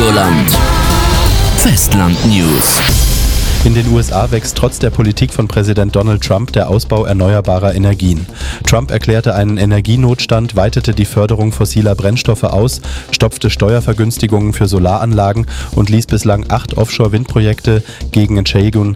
Helgoland. Festland News. In den USA wächst trotz der Politik von Präsident Donald Trump der Ausbau erneuerbarer Energien. Trump erklärte einen Energienotstand, weitete die Förderung fossiler Brennstoffe aus, stopfte Steuervergünstigungen für Solaranlagen und ließ bislang 8 Offshore-Windprojekte gegen Entschädigungen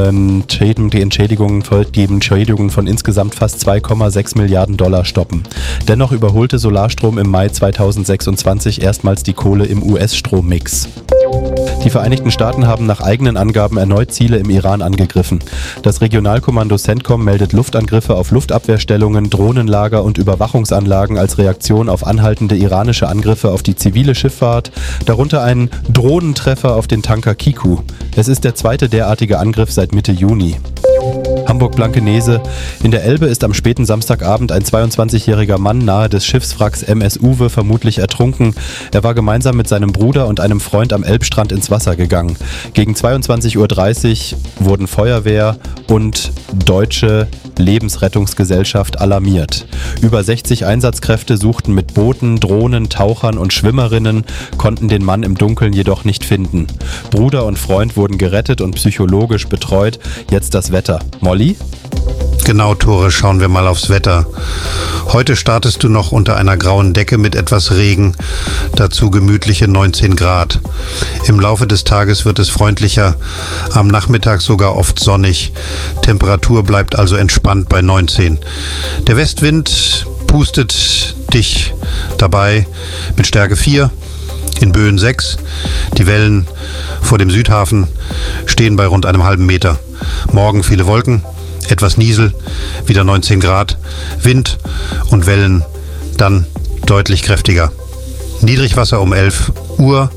von insgesamt fast 2,6 Milliarden Dollar stoppen. Dennoch überholte Solarstrom im Mai 2026 erstmals die Kohle im US-Strommix. Die Vereinigten Staaten haben nach eigenen Angaben erneut Ziele im Iran angegriffen. Das Regionalkommando CENTCOM meldet Luftangriffe auf Luftabwehrstellungen, Drohnenlager und Überwachungsanlagen als Reaktion auf anhaltende iranische Angriffe auf die zivile Schifffahrt, darunter einen Drohnentreffer auf den Tanker Kiku. Es ist der zweite derartige Angriff seit Mitte Juni. Hamburg-Blankenese. In der Elbe ist am späten Samstagabend ein 22-jähriger Mann nahe des Schiffswracks MS Uwe vermutlich ertrunken. Er war gemeinsam mit seinem Bruder und einem Freund am Elbstrand ins Wasser gegangen. Gegen 22:30 Uhr wurden Feuerwehr und Deutsche Lebensrettungsgesellschaft alarmiert. Über 60 Einsatzkräfte suchten mit Booten, Drohnen, Tauchern und Schwimmerinnen, konnten den Mann im Dunkeln jedoch nicht finden. Bruder und Freund wurden gerettet und psychologisch betreut. Jetzt das Wetter. Molly? Genau, Tore, schauen wir mal aufs Wetter. Heute startest du noch unter einer grauen Decke mit etwas Regen, dazu gemütliche 19 Grad. Im Laufe des Tages wird es freundlicher, am Nachmittag sogar oft sonnig. Temperatur bleibt also entspannt bei 19. Der Westwind pustet dich dabei mit Stärke 4, in Böen 6. Die Wellen vor dem Südhafen stehen bei rund einem halben Meter. Morgen viele Wolken, etwas Niesel, wieder 19 Grad, Wind und Wellen dann deutlich kräftiger. Niedrigwasser um 11 Uhr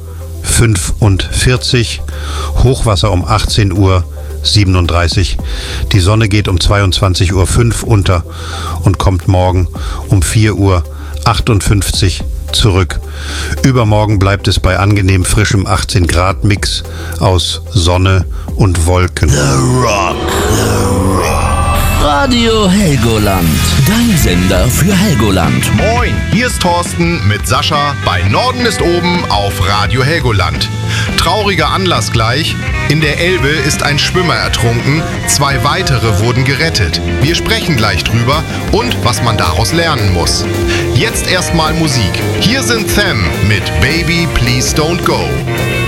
45, Hochwasser um 18 Uhr 37. Die Sonne geht um 22:05 Uhr unter und kommt morgen um 4 Uhr 58 zurück. Übermorgen bleibt es bei angenehm frischem 18 Grad Mix aus Sonne und Wolken. The Rock. Radio Helgoland. Dein Sender für Helgoland. Moin, hier ist Thorsten mit Sascha bei Norden ist oben auf Radio Helgoland. Trauriger Anlass gleich. In der Elbe ist ein Schwimmer ertrunken, 2 weitere wurden gerettet. Wir sprechen gleich drüber und was man daraus lernen muss. Jetzt erstmal Musik. Hier sind Them mit Baby Please Don't Go.